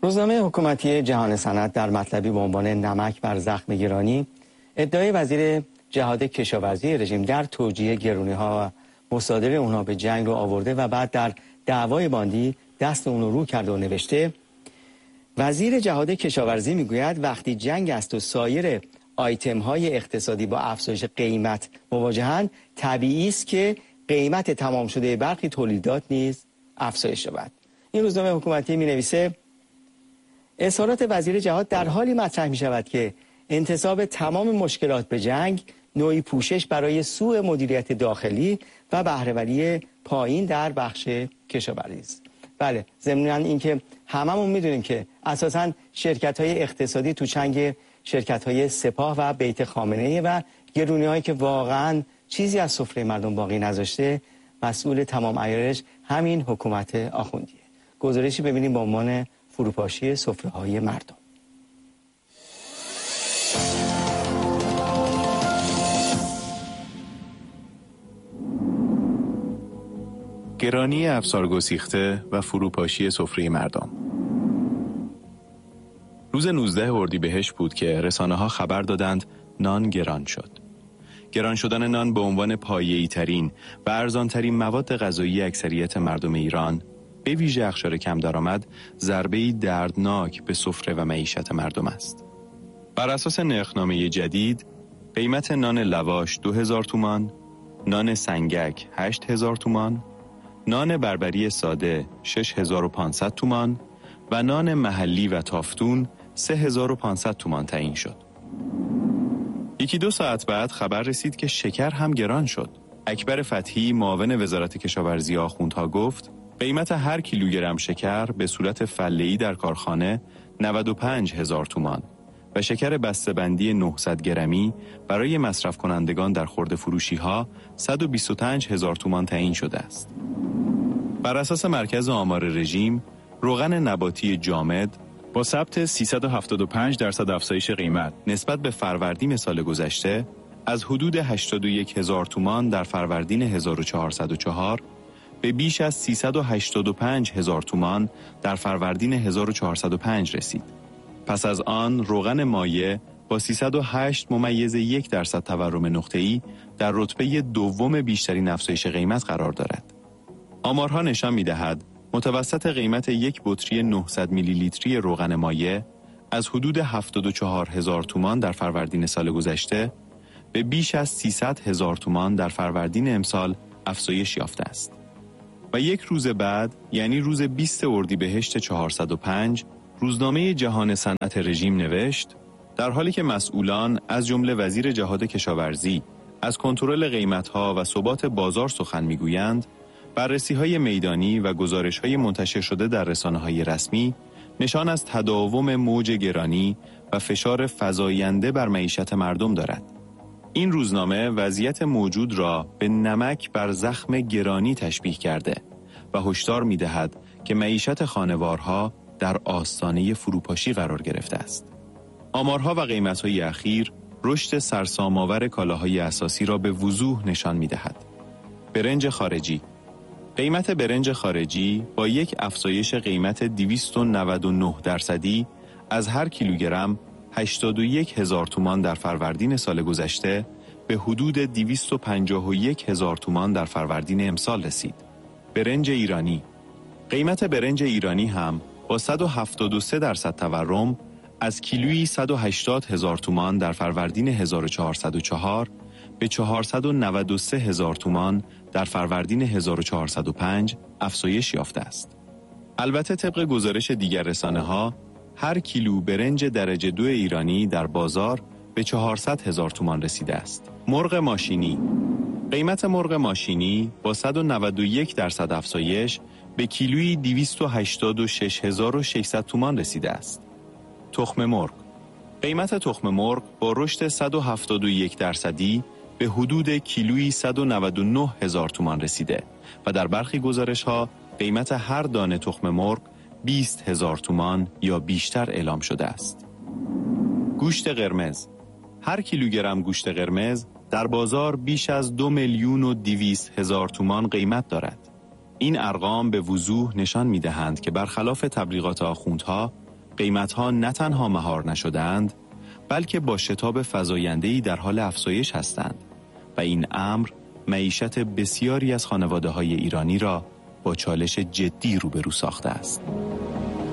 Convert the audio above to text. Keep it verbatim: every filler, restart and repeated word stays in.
روزنامه حکومتی جهان صنعت در مطلبی با عنوان نمک بر زخم گرانی ادعای وزیر جهاد کشاورزی رژیم در توجیه گرونی‌ها و مصادره اونها به جنگ رو آورده و بعد در دعوای باندی دست اون رو رو کرده و نوشته وزیر جهاد کشاورزی میگوید وقتی جنگ است و سایر آیتم های اقتصادی با افزایش قیمت مواجهند، طبیعی است که قیمت تمام شده برخی تولیدات نیز افزایش یابد. این روزنامه حکومتی می نویسه اظهارات وزیر جهاد در حالی مطرح می شود که انتصاب تمام مشکلات به جنگ نوعی پوشش برای سوء مدیریت داخلی و بهره‌وری پایین در بخش کشاورزی است. بله، ضمناً اینکه هممون میدونیم که اساساً شرکت‌های اقتصادی تو چنگ شرکت‌های سپاه و بیت خامنه‌ای و گرونی‌هایی که واقعاً چیزی از سفره مردم باقی نذاشته، مسئول تمام عیارش همین حکومت آخوندیه. گزارشی ببینیم با عنوان فروپاشی سفره‌های مردم. گرانی افسارگسیخته و فروپاشی سفره مردم. روز نوزده اردیبهشت بود که رسانه‌ها خبر دادند نان گران شد. گران شدن نان به عنوان پایه‌ای ترین و ارزان‌ترین مواد غذایی اکثریت مردم ایران، به ویژه اقشار کم درآمد، ضربه‌ای دردناک به سفره و معیشت مردم است. بر اساس نرخنامه جدید، قیمت نان لواش دو هزار تومان، نان سنگک هشت هزار تومان، نان بربری ساده شش هزار و پانصد تومان و نان محلی و تافتون سه هزار و پانصد تومان تعیین شد. یکی دو ساعت بعد خبر رسید که شکر هم گران شد. اکبر فتحی معاون وزارت کشاورزی آخوندها گفت قیمت هر کیلوگرم شکر به صورت فله‌ای در کارخانه نود و پنج هزار تومان و شکر بسته‌بندی نهصد گرمی برای مصرف کنندگان در خرده فروشی ها صد و بیست و پنج هزار تومان تعیین شده است. بر اساس مرکز آمار رژیم، روغن نباتی جامد با ثبت سیصد و هفتاد و پنج درصد افزایش قیمت نسبت به فروردین سال گذشته از حدود هشتاد و یک هزار تومان در فروردین هزار و چهارصد و چهار به بیش از سیصد و هشتاد و پنج هزار تومان در فروردین هزار و چهارصد و پنج رسید. پس از آن روغن مایع با سیصد و هشت ممیز یک درصد تورم نقطه‌ای در رتبه دوم بیشترین افزایش قیمت قرار دارد. آمارها نشان می‌دهد متوسط قیمت یک بطری نهصد میلی لیتری روغن مایع از حدود هفتاد و چهار هزار تومان در فروردین سال گذشته به بیش از سیصد هزار تومان در فروردین امسال افزایش یافته است. و یک روز بعد، یعنی روز بیست اردیبهشت چهارصد و پنج، روزنامه جهان صنعت رژیم نوشت در حالی که مسئولان از جمله وزیر جهاد کشاورزی از کنترل قیمت‌ها و ثبات بازار سخن می‌گویند، بررسی‌های میدانی و گزارش‌های منتشر شده در رسانه‌های رسمی نشان از تداوم موج گرانی و فشار فزاینده بر معیشت مردم دارد. این روزنامه وضعیت موجود را به نمک بر زخم گرانی تشبیه کرده و هشدار می‌دهد که معیشت خانوارها در آستانه فروپاشی قرار گرفته است. آمارها و قیمت‌های اخیر رشد سرسام‌آور کالاهای اساسی را به وضوح نشان می‌دهد. برنج خارجی. قیمت برنج خارجی با یک افزایش قیمت دویست و نود و نه درصدی از هر کیلوگرم هشتاد و یک هزار تومان در فروردین سال گذشته به حدود دویست و پنجاه و یک هزار تومان در فروردین امسال رسید. برنج ایرانی. قیمت برنج ایرانی هم با صد و هفتاد و سه درصد تورم از کیلویی صد و هشتاد هزار تومان در فروردین هزار و چهارصد و چهار به چهارصد و نود و سه هزار تومان در فروردین هزار و چهارصد و پنج افزایش یافته است. البته طبق گزارش دیگر رسانه‌ها، هر کیلو برنج درجه دو ایرانی در بازار به چهارصد هزار تومان رسیده است. مرغ ماشینی. قیمت مرغ ماشینی با صد و نود و یک درصد افزایش به کیلویی دویست و هشتاد و شش هزار و ششصد تومان رسیده است. تخم مرغ. قیمت تخم مرغ با رشد صد و هفتاد و یک درصدی به حدود کیلویی صد و نود و نه هزار تومان رسیده و در برخی گزارش‌ها قیمت هر دانه تخم مرغ بیست هزار تومان یا بیشتر اعلام شده است. گوشت قرمز. هر کیلوگرم گوشت قرمز در بازار بیش از دو میلیون و دویست هزار تومان قیمت دارد. این ارقام به وضوح نشان می‌دهند که برخلاف تبلیغات آخوندها، قیمت‌ها نه تنها مهار نشدند، بلکه با شتاب فزاینده‌ای در حال افزایش هستند و این امر معیشت بسیاری از خانواده‌های ایرانی را با چالش جدی روبرو ساخته است.